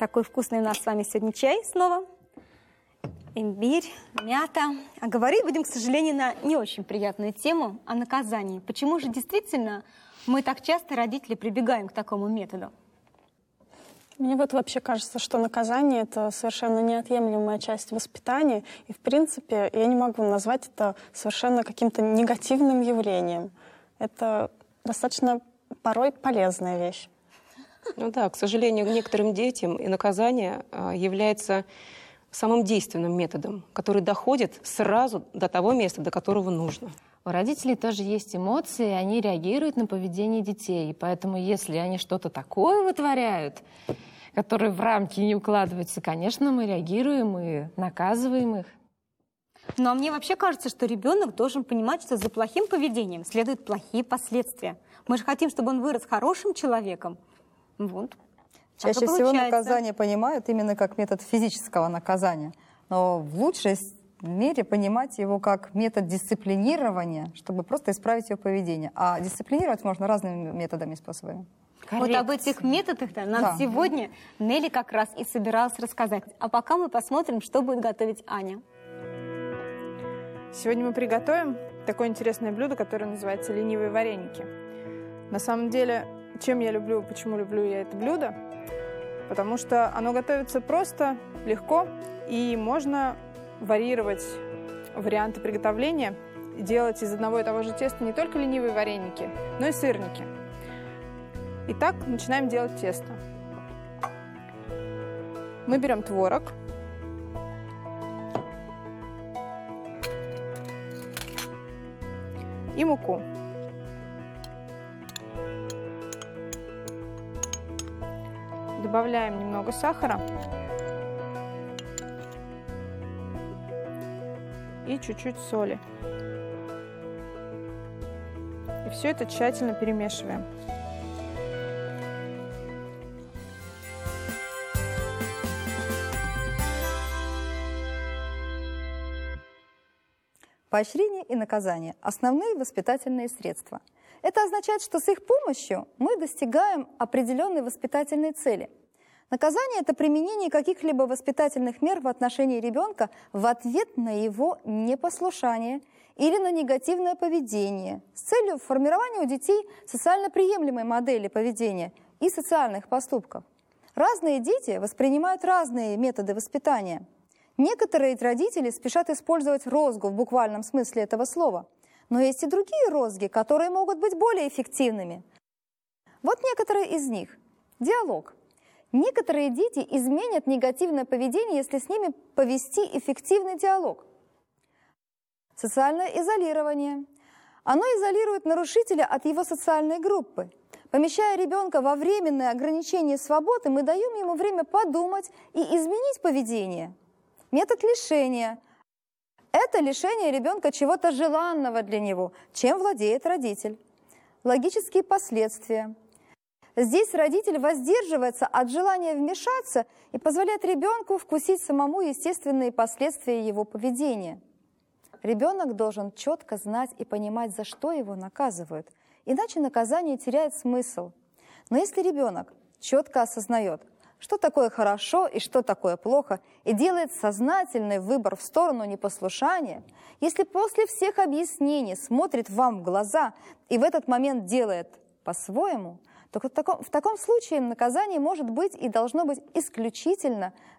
Такой вкусный у нас с вами сегодня чай снова. Имбирь, мята. А говорить будем, к сожалению, на не очень приятную тему о наказании. Почему же действительно мы так часто, родители, прибегаем к такому методу? Мне вот вообще кажется, что наказание — это совершенно неотъемлемая часть воспитания. И, в принципе, я не могу назвать это совершенно каким-то негативным явлением. Это достаточно порой полезная вещь. Ну да, к сожалению, некоторым детям и наказание является самым действенным методом, который доходит сразу до того места, до которого нужно. У родителей тоже есть эмоции, они реагируют на поведение детей. И поэтому, если они что-то такое вытворяют, которое в рамки не укладывается, конечно, мы реагируем и наказываем их. Ну а мне вообще кажется, что ребенок должен понимать, что за плохим поведением следуют плохие последствия. Мы же хотим, чтобы он вырос хорошим человеком. Вот. Чаще всего наказание понимают именно как метод физического наказания. Но в лучшей мере понимать его как метод дисциплинирования, чтобы просто исправить его поведение. А дисциплинировать можно разными методами и способами. Вот об этих методах нам сегодня Нелли как раз и собиралась рассказать. А пока мы посмотрим, что будет готовить Аня. Сегодня мы приготовим такое интересное блюдо, которое называется ленивые вареники. На самом деле, чем я люблю, почему люблю я это блюдо? Потому что оно готовится просто, легко, и можно варьировать варианты приготовления, делать из одного и того же теста не только ленивые вареники, но и сырники. Итак, начинаем делать тесто. Мы берем творог, и муку. Добавляем немного сахара и чуть-чуть соли. И все это тщательно перемешиваем. Поощрение и наказание – основные воспитательные средства. Это означает, что с их помощью мы достигаем определенной воспитательной цели. Наказание – это применение каких-либо воспитательных мер в отношении ребенка в ответ на его непослушание или на негативное поведение с целью формирования у детей социально приемлемой модели поведения и социальных поступков. Разные дети воспринимают разные методы воспитания. Некоторые родители спешат использовать розгу в буквальном смысле этого слова, но есть и другие розги, которые могут быть более эффективными. Вот некоторые из них. Диалог. Некоторые дети изменят негативное поведение, если с ними повести эффективный диалог. Социальное изолирование. Оно изолирует нарушителя от его социальной группы. Помещая ребенка во временное ограничение свободы, мы даем ему время подумать и изменить поведение. Метод лишения. Это лишение ребенка чего-то желанного для него, чем владеет родитель. Логические последствия. Здесь родитель воздерживается от желания вмешаться и позволяет ребенку вкусить самому естественные последствия его поведения. Ребенок должен четко знать и понимать, за что его наказывают, иначе наказание теряет смысл. Но если ребенок четко осознает, что такое хорошо и что такое плохо, и делает сознательный выбор в сторону непослушания, если после всех объяснений смотрит вам в глаза и в этот момент делает по-своему, то в таком случае наказание может быть и должно быть исключительно